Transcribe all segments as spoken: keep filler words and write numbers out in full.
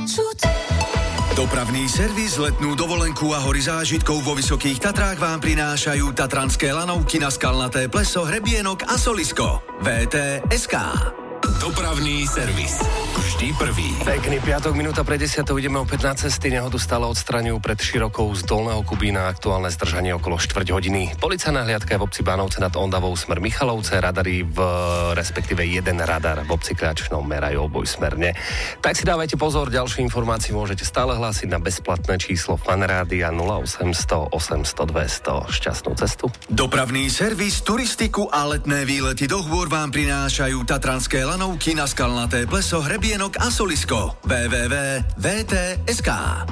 Dopravný servis, letnú dovolenku a hory zážitkov vo Vysokých Tatrách vám prinášajú tatranské lanovky na Skalnaté pleso, Hrebienok a Solisko. vé té es ká. Dopravný servis. Vždy prvý. Pekný piatok, minúta pre desiatou, ideme opäť na cesty. Nehodu stále odstraňujú pred Širokou z Dolného Kubína, aktuálne zdržanie okolo štvrť hodiny. Policajná hliadka je v obci Bánovce nad Ondavou smer Michalovce, radary v respektíve jeden radar v obci Kľačnom merajú obojsmerne. Tak si dávajte pozor, ďalšie informácie môžete stále hlásiť na bezplatné číslo Fanrádia nula osemsto osemsto dvesto. Šťastnú cestu. Dopravný servis, turistiku a letné výlety do hôr vám prinášajú tatranské lanovky na Skalnaté pleso, Hrebienok a Solisko. w w w bodka v té es ká.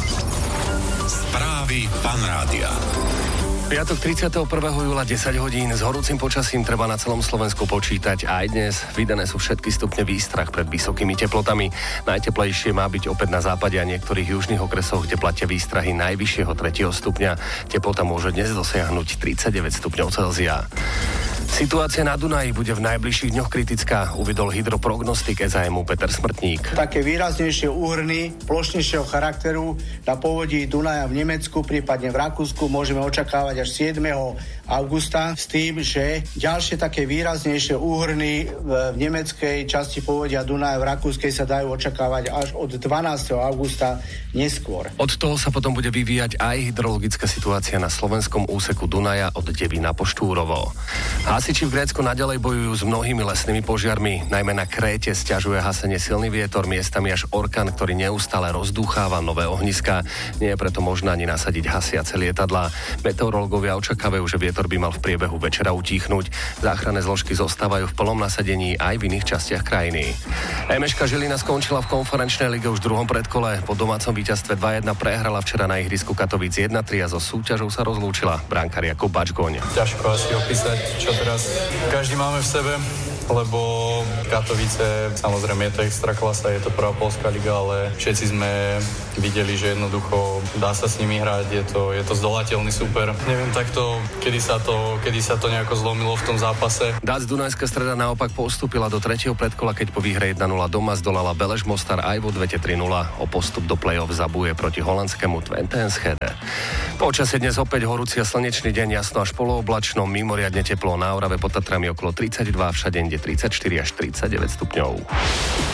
Správy Fanrádia. Piatok tridsiateho prvého júla desať hodín. S horúcim počasím treba na celom Slovensku počítať aj dnes. Vydané sú všetky stupne výstrach pred vysokými teplotami. Najteplejšie má byť opäť na západe a niektorých južných okresoch, kde platia výstrahy najvyššieho tretieho stupňa. Teplota môže dnes dosiahnuť tridsaťdeväť stupňov Celzia. Situácia na Dunaji bude v najbližších dňoch kritická, uvedol hydroprognostik es á emu Peter Smrtník. Také výraznejšie úhrny plošnejšieho charakteru na povodí Dunaja v Nemecku, prípadne v Rakúsku môžeme očakávať až siedmeho augusta s tým, že ďalšie také výraznejšie úhrny v nemeckej časti povodia Dunaja v Rakúskej sa dajú očakávať až od dvanásteho augusta neskôr. Od toho sa potom bude vyvíjať aj hydrologická situácia na slovenskom úseku Dunaja od Devína po Štúrovo. Hasiči v Grécku naďalej bojujú s mnohými lesnými požiarmi, najmä na Kréte sťažuje hasenie silný vietor, miestami až orkán, ktorý neustále rozdúcháva nové ohniská. Nie je preto možné ani nasadiť hasiace lietadlá. Meteorológovia očakávajú, že vietor by mal v priebehu večera utíchnuť. Záchranné zložky zostávajú v plnom nasadení aj v iných častiach krajiny. Emeška Žilina skončila v konferenčnej lige už v druhom predkole. Po domácom víťazstve dva jedna prehrala včera na ihrisku Katovíc jedna tri a so súťažou sa rozlúčila brankár Jakub Bačgoň. Ťažko asi opísať, čo teraz každý máme v sebe, lebo Katovice, samozrejme je to extra klasa, je to prvá poľská liga, ale všetci sme videli, že jednoducho dá sa s nimi hrať, je to, je to zdolateľný super. Neviem takto, kedy sa to, kedy sa to nejako zlomilo v tom zápase. Dác Dunajská Streda naopak postúpila do tretieho predkola, keď po výhre jedna nula doma zdolala Beleš Mostar aj vo dve tri nula. O postup do play-off zabuje proti holandskému Twente Enschede. Počasie dnes opäť horúci a slnečný deň, jasno až polooblačno, mimoriadne teplo na Orave pod Tatrami okolo tridsaťdva, všade inde tridsaťštyri až tridsaťdeväť stupňov.